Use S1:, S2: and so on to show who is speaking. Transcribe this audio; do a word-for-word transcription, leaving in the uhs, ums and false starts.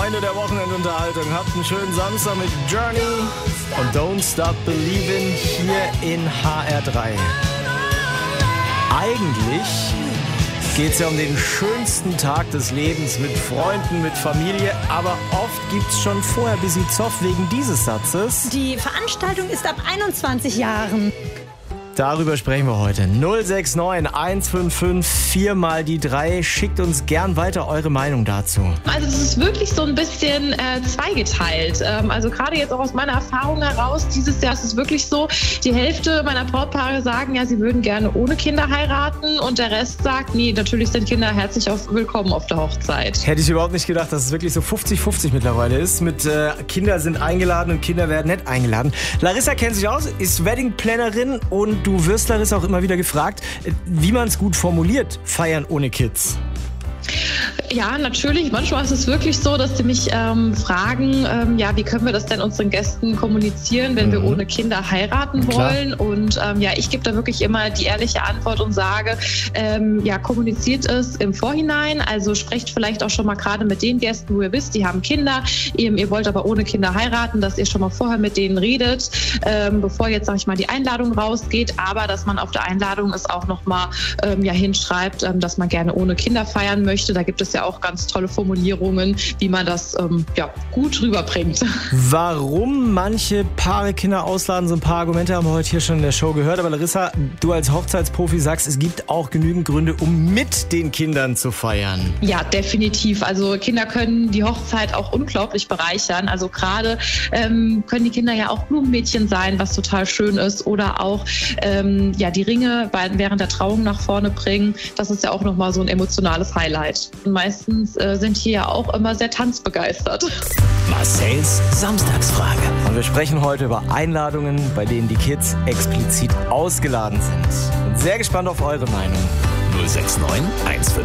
S1: Freunde der Wochenendunterhaltung, habt einen schönen Samstag mit Journey und Don't Stop Believin' hier in H R drei. Eigentlich geht es ja um den schönsten Tag des Lebens mit Freunden, mit Familie, aber oft gibt es schon vorher ein bisschen Zoff wegen dieses Satzes.
S2: Die Veranstaltung ist ab einundzwanzig Jahren.
S1: Darüber sprechen wir heute. null sechs neun eins fünf fünf vier mal die drei. Schickt uns gern weiter eure Meinung dazu.
S3: Also es ist wirklich so ein bisschen äh, zweigeteilt. Ähm, also gerade jetzt auch aus meiner Erfahrung heraus, dieses Jahr ist es wirklich so, die Hälfte meiner Brautpaare sagen, ja, sie würden gerne ohne Kinder heiraten und der Rest sagt, nee, natürlich sind Kinder herzlich auf, willkommen auf der Hochzeit.
S1: Hätte ich überhaupt nicht gedacht, dass es wirklich so fünfzig fünfzig mittlerweile ist. Mit äh, Kinder sind eingeladen und Kinder werden nicht eingeladen. Larissa kennt sich aus, ist Wedding-Plannerin und du wirst, Larissa, auch immer wieder gefragt, wie man es gut formuliert, feiern ohne Kids.
S3: Ja, natürlich. Manchmal ist es wirklich so, dass die mich ähm, fragen, ähm, ja, wie können wir das denn unseren Gästen kommunizieren, wenn mhm. wir ohne Kinder heiraten
S1: Klar.
S3: wollen? Und ähm, ja, ich gebe da wirklich immer die ehrliche Antwort und sage, ähm, ja, kommuniziert es im Vorhinein. Also sprecht vielleicht auch schon mal gerade mit den Gästen, wo ihr wisst, die haben Kinder, ihr, ihr wollt aber ohne Kinder heiraten, dass ihr schon mal vorher mit denen redet, ähm, bevor jetzt, sag ich mal, die Einladung rausgeht. Aber dass man auf der Einladung es auch noch mal ähm, ja, hinschreibt, ähm, dass man gerne ohne Kinder feiern möchte. Da gibt es ja auch ganz tolle Formulierungen, wie man das ähm, ja, gut rüberbringt.
S1: Warum manche Paare Kinder ausladen, so ein paar Argumente haben wir heute hier schon in der Show gehört. Aber Larissa, du als Hochzeitsprofi sagst, es gibt auch genügend Gründe, um mit den Kindern zu feiern.
S3: Ja, definitiv. Also Kinder können die Hochzeit auch unglaublich bereichern. Also gerade ähm, können die Kinder ja auch Blumenmädchen sein, was total schön ist. Oder auch ähm, ja, die Ringe während der Trauung nach vorne bringen. Das ist ja auch nochmal so ein emotionales Highlight. Und meistens äh, sind hier ja auch immer sehr tanzbegeistert.
S4: Marcells Samstagsfrage.
S1: Und wir sprechen heute über Einladungen, bei denen die Kids explizit ausgeladen sind. Bin sehr gespannt auf eure Meinung.
S4: null sechs neun eins fünf